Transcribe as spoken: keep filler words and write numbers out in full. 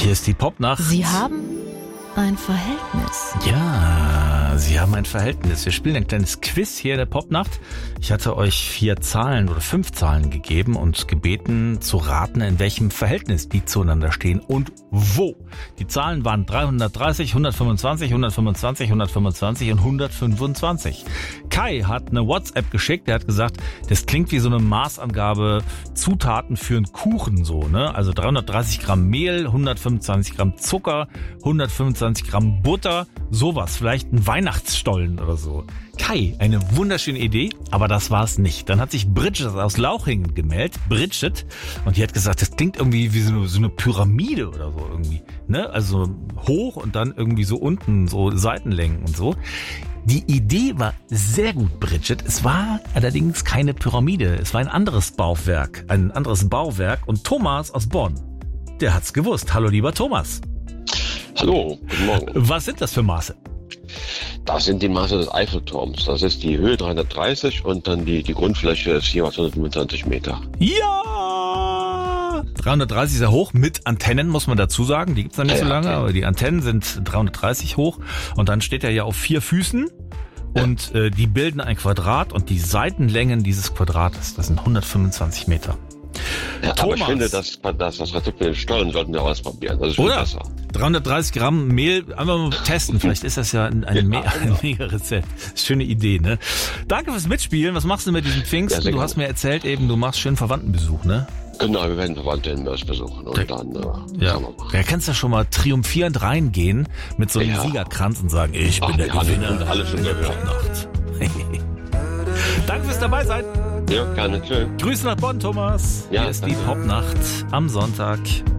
Hier ist die Popnacht. Sie haben ein Verhältnis. Ja, Sie haben ein Verhältnis. Wir spielen ein kleines Quiz hier in der Popnacht. Ich hatte euch vier Zahlen oder fünf Zahlen gegeben und gebeten zu raten, in welchem Verhältnis die zueinander stehen und wo. Die Zahlen waren dreihundertdreißig, hundertfünfundzwanzig, hundertfünfundzwanzig, hundertfünfundzwanzig und hundertfünfundzwanzig. Kai hat eine WhatsApp geschickt, der hat gesagt, das klingt wie so eine Maßangabe Zutaten für einen Kuchen so, ne? Also dreihundertdreißig Gramm Mehl, hundertfünfundzwanzig Gramm Zucker, hundertfünfundzwanzig Gramm Butter, sowas, vielleicht ein Weihnachtsstollen oder so. Kai, eine wunderschöne Idee, aber das war es nicht. Dann hat sich Bridget aus Lauchingen gemeldet, Bridget, und die hat gesagt, das klingt irgendwie wie so eine, so eine Pyramide oder so irgendwie, ne? Also hoch und dann irgendwie so unten, so Seitenlängen und so. Die Idee war sehr gut, Bridget. Es war allerdings keine Pyramide. Es war ein anderes Bauwerk, ein anderes Bauwerk. Und Thomas aus Bonn, der hat's gewusst. Hallo, lieber Thomas. Hallo, guten Morgen. Was sind das für Maße? Das sind die Maße des Eiffelturms. Das ist die Höhe dreihundertdreißig und dann die, die Grundfläche ist jeweils hundertfünfundzwanzig Meter. Ja! dreihundertdreißig ist ja hoch, mit Antennen, muss man dazu sagen. Die gibt's noch nicht ja, so lange, okay. Aber die Antennen sind dreihundertdreißig hoch. Und dann steht er ja auf vier Füßen. Und ja. äh, die bilden ein Quadrat und die Seitenlängen dieses Quadrates, das sind hundertfünfundzwanzig Meter. Ja, aber ich finde, dass, dass das Rezept mit den Stollen sollten wir ausprobieren. Das ist schon Oder? besser. dreihundertdreißig Gramm Mehl, einfach mal testen. Vielleicht ist das ja ein, ein, ja, ein mega Rezept. Schöne Idee, ne? Danke fürs Mitspielen. Was machst du mit diesem Pfingsten? Ja, du hast mir erzählt eben, du machst schön Verwandtenbesuch, ne? Genau, wir werden Verwandte in Mörs besuchen. Und dann, äh, ja. Da kannst du schon mal triumphierend reingehen mit so einem ja. Siegerkranz und sagen, ich bin Ach, der Gewinner alles in der Popnacht. Danke fürs dabei sein. Ja, gerne. Tschö. Grüße nach Bonn, Thomas. Ja, Hier ist danke. die Popnacht am Sonntag.